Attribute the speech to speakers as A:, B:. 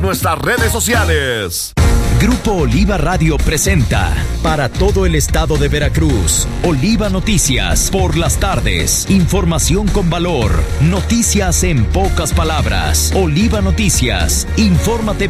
A: nuestras redes sociales.
B: Grupo Oliva Radio presenta para todo el estado de Veracruz, Oliva Noticias por las tardes. Información con valor, noticias en pocas palabras. Oliva Noticias, infórmate